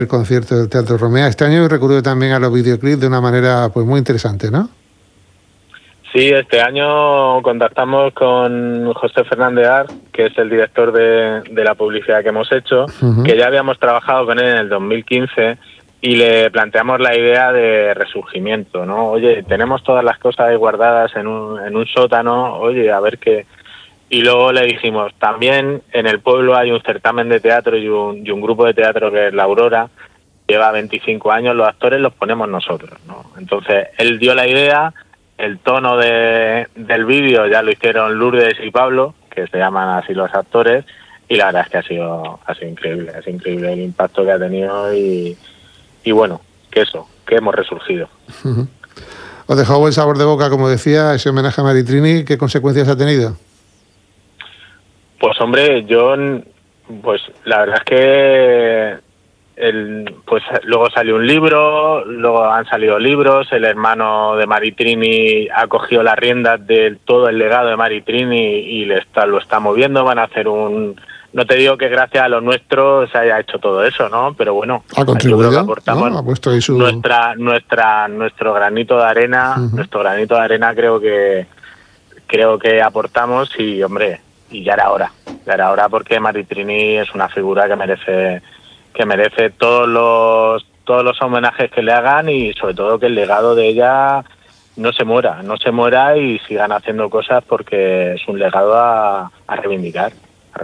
el concierto del Teatro Romea este año y recurrió también a los videoclips de una manera pues muy interesante, ¿no? Sí, este año contactamos con José Fernández Art, que es el director de la publicidad que hemos hecho, que ya habíamos trabajado con él en el 2015 y le planteamos la idea de resurgimiento, ¿no? Oye, tenemos todas las cosas ahí guardadas en un sótano, oye, a ver qué... Y luego le dijimos, también en el pueblo hay un certamen de teatro y un grupo de teatro que es La Aurora, lleva 25 años, los actores los ponemos nosotros, ¿no? Entonces, él dio la idea, el tono del vídeo ya lo hicieron Lourdes y Pablo, que se llaman así los actores, y la verdad es que ha sido increíble, es increíble el impacto que ha tenido y bueno, que hemos resurgido. Os dejó buen sabor de boca, como decía, ese homenaje a Maritrini. ¿Qué consecuencias ha tenido? Pues hombre, pues la verdad es que pues luego salió un libro, luego han salido libros, el hermano de Maritrini ha cogido las riendas de todo el legado de Maritrini y lo está moviendo, van a hacer no te digo que gracias a lo nuestro se haya hecho todo eso, ¿no? Pero bueno, ha contribuido, aportamos, ¿no? Ha puesto ahí su... nuestro granito de arena, creo que aportamos y hombre, y ya era hora porque Maritrini es una figura que merece todos los homenajes que le hagan y sobre todo que el legado de ella no se muera y sigan haciendo cosas porque es un legado a reivindicar.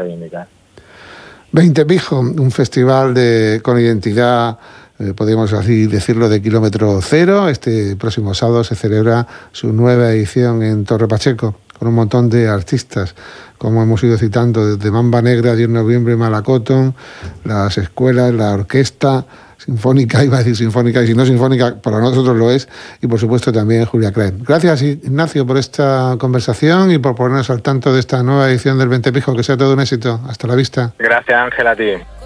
20 Pijo, un festival con identidad, podríamos así decirlo, de kilómetro cero. Este próximo sábado se celebra su nueva edición en Torre Pacheco, con un montón de artistas, como hemos ido citando, desde Mamba Negra, 10 de noviembre, Malacoton, las escuelas, la orquesta sinfónica, iba a decir sinfónica, y si no sinfónica, para nosotros lo es, y por supuesto también Julia Klein. Gracias, Ignacio, por esta conversación y por ponernos al tanto de esta nueva edición del 20 Pijo. Que sea todo un éxito. Hasta la vista. Gracias, Ángel, a ti.